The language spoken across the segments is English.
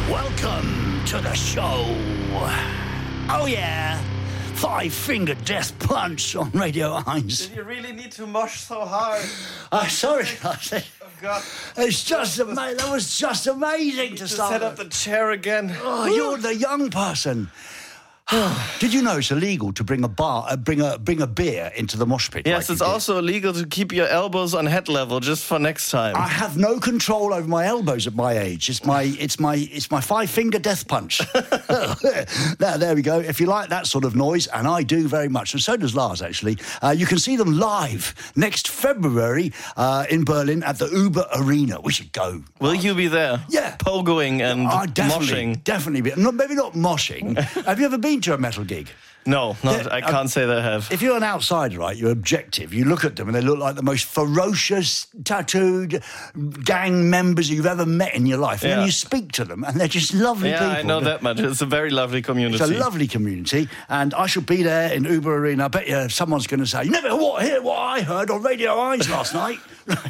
Welcome to the show. Oh, yeah. Five Finger Death Punch on Radio 1. Did you really need to mosh so hard? Sorry. Oh, God. It's just amazing. That was just amazing to start. Set up the chair again. Oh, you're the young person. Did you know it's illegal to bring a beer into the mosh pit? Yes, it's also illegal to keep your elbows on head level just for next time. I have no control over my elbows at my age. It's my Five Finger Death Punch. There we go. If you like that sort of noise, and I do very much, and so does Lars actually, you can see them live next February in Berlin at the Uber Arena. We should go. Will you be there? Yeah. Pogoing and moshing. Definitely. Maybe not moshing. Have you ever been to a metal gig? No, I can't say that I have. If you're an outsider, right, you're objective. You look at them and they look like the most ferocious, tattooed gang members you've ever met in your life. And then you speak to them and they're just lovely people. Yeah, I know that much. It's a very lovely community. It's a lovely community. And I shall be there in Uber Arena. I bet you someone's going to say, you never hear what I heard on Radio 1 last night.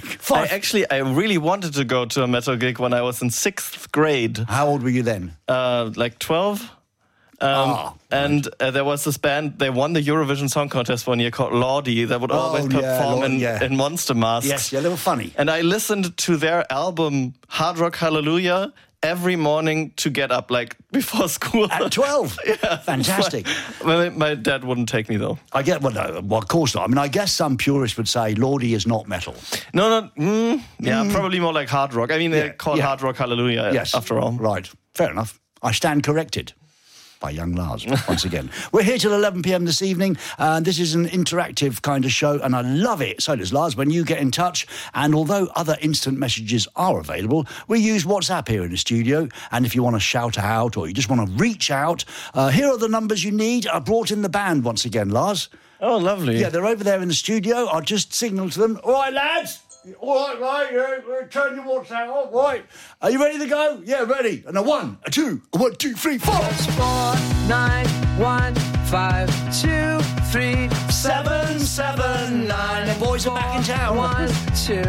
I really wanted to go to a metal gig when I was in 6th grade. How old were you then? Like 12. And there was this band, they won the Eurovision Song Contest one year called Lordi that would always perform in monster masks. Yes, they were funny. And I listened to their album Hard Rock Hallelujah every morning to get up, like, before school. At 12? Yeah. Fantastic. My dad wouldn't take me, though. Of course not. I mean, I guess some purists would say Lordi is not metal. Probably more like hard rock. I mean, they're called Hard Rock Hallelujah, after all. Right, fair enough. I stand corrected. By young Lars, once again. We're here till 11 p.m. this evening, and this is an interactive kind of show, and I love it. So does Lars, when you get in touch. And although other instant messages are available, we use WhatsApp here in the studio. And if you want to shout out or you just want to reach out, here are the numbers you need. I brought in the band once again, Lars. Oh, lovely. Yeah, they're over there in the studio. I'll just signal to them. All right, lads. All right, turn your WhatsApp off, right? Are you ready to go? Yeah, ready. And a 1, a 2, a 1, 2, 3, 4. 4, 9, 1, 5, 2, 3, 7, 7, 9. The boys are back in town. 1, 2,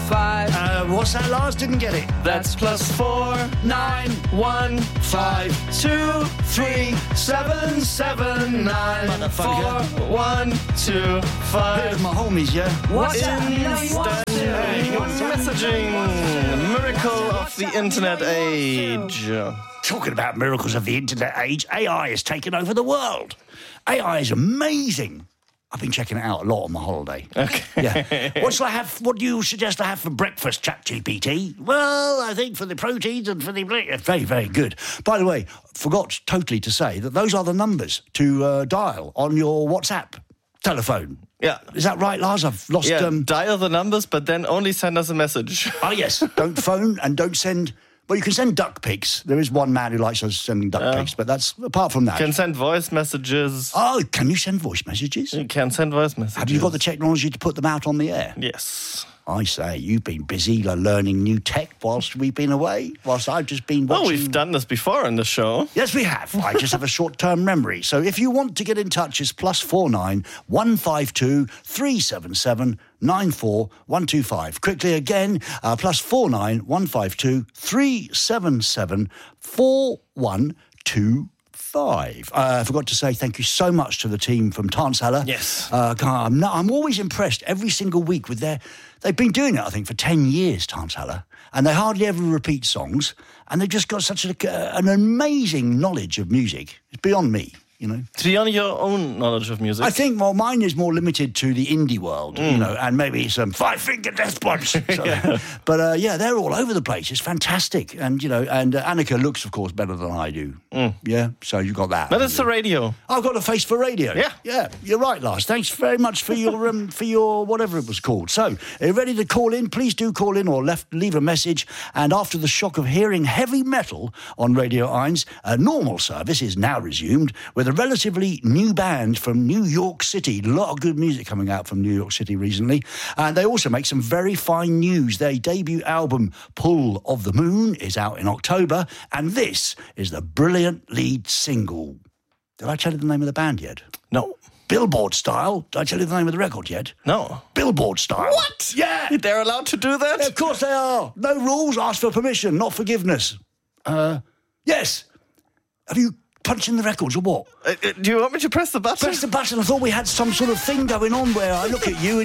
5. What's that, Lars? Didn't get it. That's +4, 9, 1, 5, 2, 3, 7, 7, 9. 4, 1, 2, 5. Here's my homies, yeah? What's Instant messaging. Miracle of the internet age. Talking about miracles of the internet age, AI has taken over the world. AI is amazing. I've been checking it out a lot on my holiday. Okay. Yeah. What do you suggest I have for breakfast, ChatGPT? Well, I think for the proteins and for the... Very, very good. By the way, forgot totally to say that those are the numbers to dial on your WhatsApp telephone. Yeah. Is that right, Lars? I've lost... dial the numbers, but then only send us a message. Oh, yes. Don't phone and don't send... Well, you can send duck pics. There is one man who likes us sending duck pics, but that's apart from that. You can send voice messages. Oh, can you send voice messages? You can send voice messages. Have you got the technology to put them out on the air? Yes. I say, you've been busy learning new tech whilst we've been away, whilst I've just been watching... Oh, we've done this before on the show. Yes, we have. I just have a short-term memory. So if you want to get in touch, it's +49 152 377 94125. Quickly again, +49 152 377 4125. I forgot to say thank you so much to the team from Tanzhalle. Yes. I'm always impressed every single week with they've been doing it, I think, for 10 years, Tanzhalle, and they hardly ever repeat songs, and they've just got such an amazing knowledge of music. It's beyond me. You know, beyond your own knowledge of music. I think, well, mine is more limited to the indie world, you know, and maybe some Five Finger Death Punch. So, but they're all over the place. It's fantastic, and and Annika looks, of course, better than I do. Yeah, so you got that. But it's the radio. I've got a face for radio. Yeah, you're right, Lars. Thanks very much for your whatever it was called. So, are you ready to call in? Please do call in or leave a message. And after the shock of hearing heavy metal on Radio 1, a normal service is now resumed with a relatively new band from New York City. A lot of good music coming out from New York City recently. And they also make some very fine news. Their debut album, Pull of the Moon, is out in October. And this is the brilliant lead single. Did I tell you the name of the band yet? No. Billboard Style. Did I tell you the name of the record yet? No. Billboard Style. What? Yeah. They're allowed to do that? Of course they are. No rules, ask for permission, not forgiveness. Yeah, Yes. Have you punched in the records or what? Do you want me to press the button? Press the button. I thought we had some sort of thing going on where I look at you